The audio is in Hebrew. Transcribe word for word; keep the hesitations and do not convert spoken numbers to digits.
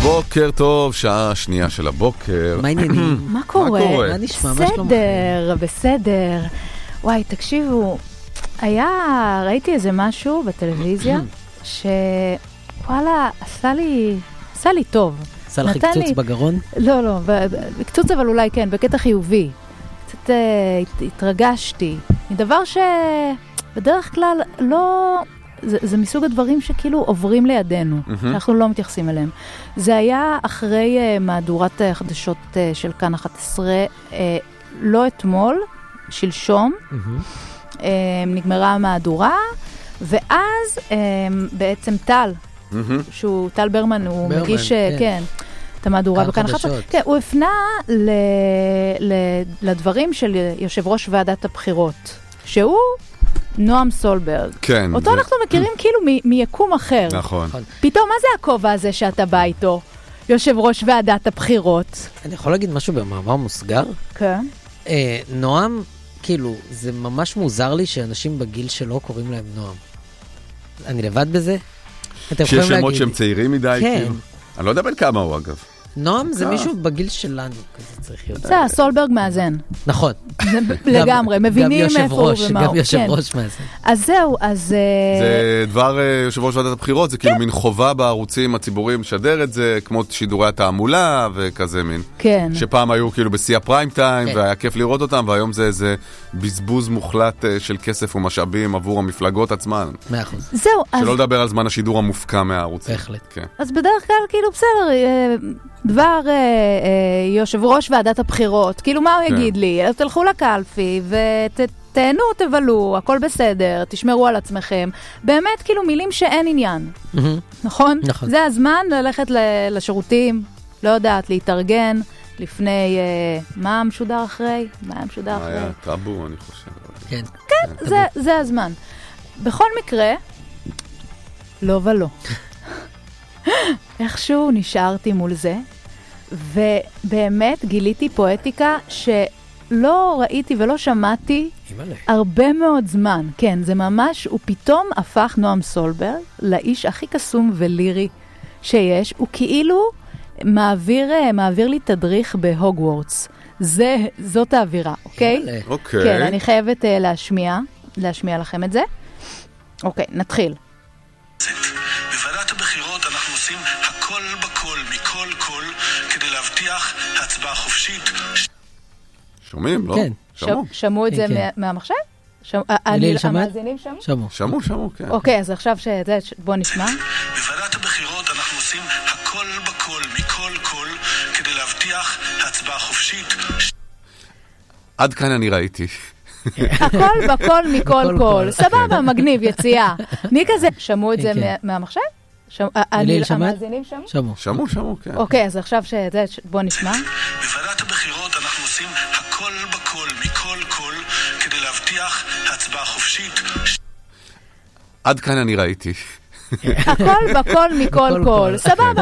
בוקר טוב, שעה שנייה של הבוקר. מה העניינים? מה קורה? מה נשמע? בסדר, בסדר. וואי, תקשיבו, היה, ראיתי איזה משהו בטלוויזיה, שוואלה, עשה לי, עשה לי טוב. עשה לך קצוץ בגרון? לא, לא, קצוץ אבל אולי כן, בקטע חיובי. קצת התרגשתי. מדבר שבדרך כלל לא... זה, זה מסוג הדברים שכאילו עוברים לידינו, mm-hmm. אנחנו לא מתייחסים אליהם. זה היה אחרי uh, מהדורת החדשות uh, של כאן אחת עשרה, uh, לא אתמול, שלשום, mm-hmm. uh, נגמרה המהדורה, ואז uh, בעצם טל, mm-hmm. שהוא טל ברמן, הוא ברמן, מגיש, כן. כן, את המהדורה בכאן אחת עשרה, כן, הוא הפנה ל, ל, לדברים של יושב ראש ועדת הבחירות, שהוא... נועם סולברג. כן. אותו אנחנו מכירים כאילו מיקום אחר. נכון. פתאום, מה זה הכובע הזה שאתה בא איתו? יושב ראש ועדת הבחירות. אני יכול להגיד משהו במאמר מוסגר? כן. נועם, כאילו, זה ממש מוזר לי שאנשים בגיל שלו קוראים להם נועם. אני לבד בזה? שיש שמות שהם צעירים מדי? כן. אני לא יודע בין כמה הוא אגב. נועם זה מישהו בגיל שלנו, כזה צריך להיות. זה, סולברג מאזן. נכון. לגמרי, מבינים איפה הוא ומה הוא. גם יושב ראש מאזן. אז זהו, אז... זה דבר יושב ראש ועדת הבחירות, זה כאילו מין חובה בערוצים הציבוריים לשדר את זה, כמו שידורי התעמולה וכזה מין. כן. שפעם היו כאילו בשיא הפריים טיים, והיה כיף לראות אותם, והיום זה איזה בזבוז מוחלט של כסף ומשאבים עבור המפלגות עצמן. מאה אחוז. זהו, אז... שלא לדבר על זמן השידור המופקע מהערוצים. בהחלט. אז בדרך כלל כאילו בסדר, דבר אה, אה, יושב ראש ועדת הבחירות, כאילו מה הוא כן. יגיד לי? תלכו לקלפי ותהנו, תבלו, הכל בסדר, תשמרו על עצמכם. באמת כאילו מילים שאין עניין. Mm-hmm. נכון? נכון. זה הזמן ללכת לשירותים, לא יודעת, להתארגן לפני, אה, מה המשודר אחרי? מה המשודר אחרי? היה טאבו, אני חושב. כן. כן, כן זה, זה הזמן. בכל מקרה, לא ולא. איכשהו נשארתי מול זה, ובאמת גיליתי פואטיקה שלא ראיתי ולא שמעתי הרבה מאוד זמן. כן, זה ממש, הוא פתאום הפך נועם סולברג לאיש הכי קסום ולירי שיש. הוא כאילו מעביר, מעביר לי תדריך בהוגוורטס. זה, זאת האווירה, אוקיי? אוקיי. כן, אני חייבת uh, להשמיע, להשמיע לכם את זה. אוקיי, נתחיל. בוועדת הבחירות אנחנו עושים הכל בכל, מכל כל, כדי להבטיח הצבעה חופשית. שומעים, לא? כן. שמעו. שמעו את זה מהמחשב? המאזינים שמעו? שמעו. שמעו, שמעו, כן. אוקיי, אז עכשיו בוא נשמע. בוועדת הבחירות אנחנו עושים הכל בכל, מכל כל, כדי להבטיח הצבעה חופשית. עד כאן אני ראיתי. הכל בכל מכל כל. סבבה, מגניב, יציאה. מי כזה? שמעו את זה מהמחשב? המאזינים שמעו? שמעו. שמעו, שמעו, כן. אוקיי, אז עכשיו בוא נשמע. בוועדת הבחירות אנחנו עושים הכל בכל, מכל כל, כדי להבטיח הצבעה חופשית. עד כאן אני ראיתי. הכל בכל מכל כל. סבבה.